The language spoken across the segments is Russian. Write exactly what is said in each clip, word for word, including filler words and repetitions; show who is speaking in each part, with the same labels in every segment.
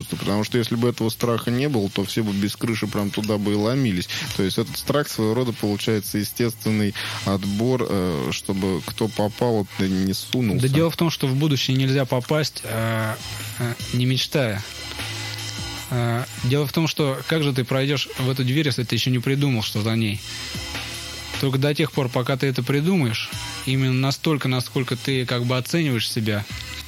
Speaker 1: чувство. Потому что если бы этого страха не было, то все бы без крыши прям туда бы и ломились. То есть этот страх своего рода получается естественный отбор, э, чтобы кто попал, да не сунулся.
Speaker 2: Да дело в том, что в будущее нельзя попасть, э, э, не мечтая. Э, дело в том, что как же ты пройдешь в эту дверь, если ты еще не придумал, что за ней? Только до тех пор, пока ты это придумаешь, именно настолько, насколько ты как бы оцениваешь себя.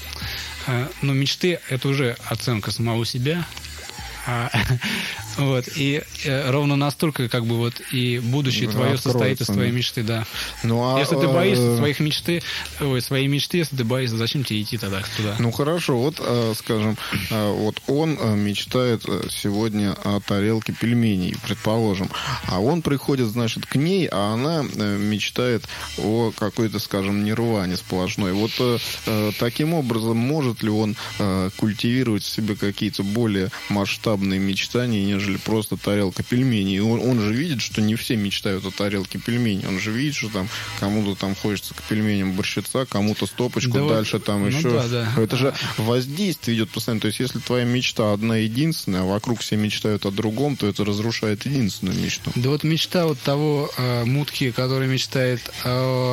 Speaker 2: Э, но мечты — это уже оценка самого себя. А, вот, и э, ровно настолько, как бы, вот, и будущее
Speaker 1: ну,
Speaker 2: твое состоит из твоей
Speaker 1: да.
Speaker 2: мечты, да.
Speaker 1: Ну, а,
Speaker 2: если ты боишься
Speaker 1: э...
Speaker 2: своих мечты, ой, своей мечты, если ты боишься, зачем тебе идти тогда туда?
Speaker 1: Ну, хорошо, вот, э, скажем, э, вот он э, мечтает сегодня о тарелке пельменей, предположим, а он приходит, значит, к ней, а она э, мечтает о какой-то, скажем, нирване сплошной. Вот э, э, таким образом может ли он э, культивировать в себе какие-то более масштабные мечтания, нежели просто тарелка пельменей? И он, он же видит, что не все мечтают о тарелке пельменей. Он же видит, что там кому-то там хочется к пельменям борщица, кому-то стопочку,
Speaker 2: да
Speaker 1: дальше
Speaker 2: вот,
Speaker 1: там
Speaker 2: ну
Speaker 1: еще.
Speaker 2: Да, да.
Speaker 1: Это же воздействие идет постоянно. То есть, если твоя мечта одна единственная, а вокруг все мечтают о другом, то это разрушает единственную мечту.
Speaker 2: Да вот мечта вот того э, мутки, который мечтает о,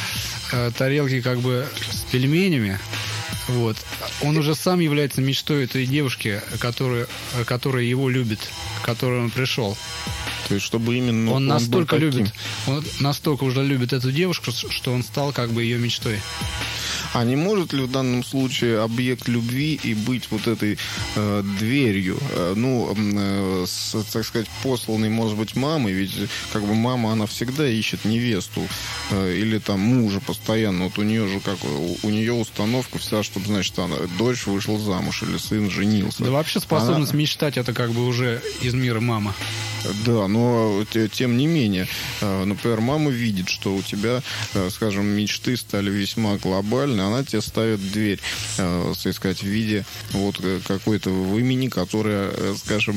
Speaker 2: о тарелке как бы с пельменями, вот. Он уже сам является мечтой этой девушки, которая, которая его любит, к которой он пришел.
Speaker 1: То есть, чтобы именно
Speaker 2: он,
Speaker 1: он
Speaker 2: настолько любит, он настолько уже любит эту девушку, что он стал как бы ее мечтой.
Speaker 1: А не может ли в данном случае объект любви и быть вот этой э, дверью, э, ну, э, с, так сказать, посланной, может быть, мамой, ведь как бы мама, она всегда ищет невесту э, или там мужа постоянно, вот у нее же как, у, у нее установка вся, чтобы, значит, она, дочь вышла замуж или сын женился.
Speaker 2: Да вообще способность
Speaker 1: она...
Speaker 2: мечтать, это как бы уже из мира мама.
Speaker 1: Да, но тем не менее, например, мама видит, что у тебя, скажем, мечты стали весьма глобальны, она тебе ставит дверь, так сказать, в виде вот какой-то имени, которая, скажем,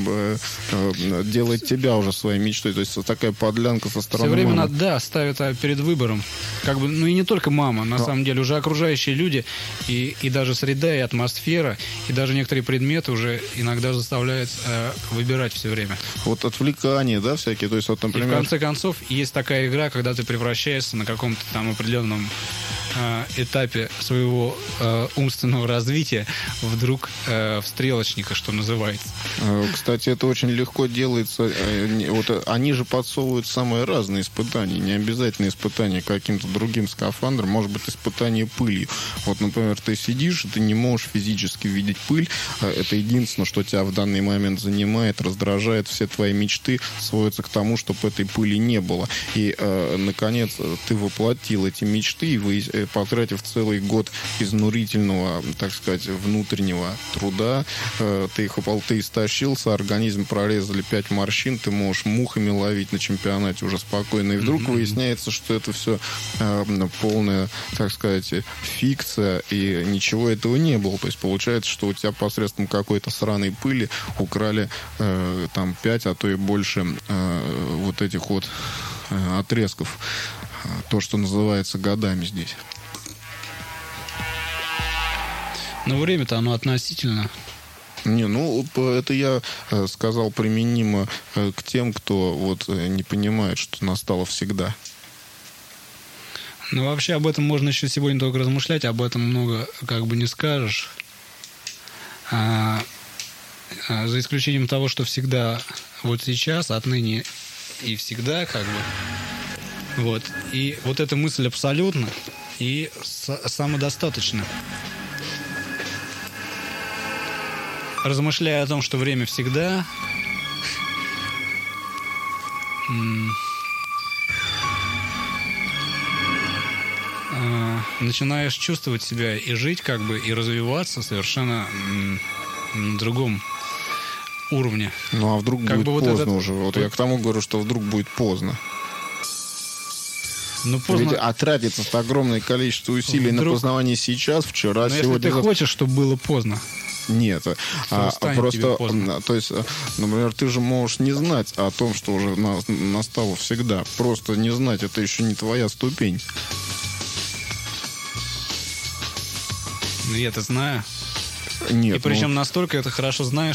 Speaker 1: делает тебя уже своей мечтой. То есть такая подлянка со стороны
Speaker 2: Все время,
Speaker 1: мамы.
Speaker 2: да, ставит перед выбором. Как бы, ну и не только мама, на
Speaker 1: Но...
Speaker 2: самом деле, уже окружающие люди, и, и даже среда, и атмосфера, и даже некоторые предметы уже иногда заставляют э, выбирать все время.
Speaker 1: Вот отвлекания, да, всякие. То есть, вот, например...
Speaker 2: И в конце концов, есть такая игра, когда ты превращаешься на каком-то там определенном э, этапе своего э, умственного развития вдруг э, в стрелочника, что называется.
Speaker 1: Кстати, это очень легко делается. Вот они же подсовывают самые разные испытания. Не обязательно испытания каким-то другим скафандром. Может быть, испытание пылью. Вот, например, ты сидишь, и ты не можешь физически видеть пыль. Это единственное, что тебя в данный момент занимает, раздражает. Все твои мечты сводятся к тому, чтобы этой пыли не было. И, э, наконец, ты воплотил эти мечты, и вы, потратив целый год изнурительного, так сказать, внутреннего труда, э, ты их выпал, ты истощился, организм прорезали пять морщин, ты можешь мухами ловить на чемпионате уже спокойно. И вдруг mm-hmm. выясняется, что это все э, полная, так сказать, фикция, и ничего этого не было. То есть получается, что у тебя посредством какой-то сраной пыли украли э, там пять, а то и больше э, вот этих вот э, отрезков. То, что называется годами здесь.
Speaker 2: Но время-то оно относительно.
Speaker 1: Не, ну, это я э, сказал применимо э, к тем, кто вот э, не понимает, что настало всегда.
Speaker 2: Ну, вообще об этом можно еще сегодня только размышлять, об этом много как бы не скажешь. А, а, за исключением того, что всегда вот сейчас, отныне и всегда, как бы. Вот. И вот эта мысль абсолютно и с- самодостаточна. Размышляя о том, что время всегда, м- э- начинаешь чувствовать себя и жить, как бы, и развиваться совершенно м- на другом уровне.
Speaker 1: Ну, а вдруг
Speaker 2: как
Speaker 1: будет
Speaker 2: бы вот
Speaker 1: поздно
Speaker 2: этот...
Speaker 1: уже. Вот я к тому говорю, что вдруг будет поздно.
Speaker 2: Ну, поздно...
Speaker 1: Ведь отратится огромное количество усилий вдруг... на познавание сейчас, вчера,
Speaker 2: Но
Speaker 1: сегодня.
Speaker 2: Если ты
Speaker 1: завтра...
Speaker 2: хочешь, чтобы было поздно.
Speaker 1: Нет, а, просто, то есть, например, ты же можешь не знать о том, что уже на, настало всегда. Просто не знать, это еще не твоя ступень.
Speaker 2: Я это знаю.
Speaker 1: Нет,
Speaker 2: и причем
Speaker 1: ну...
Speaker 2: настолько это хорошо знаешь,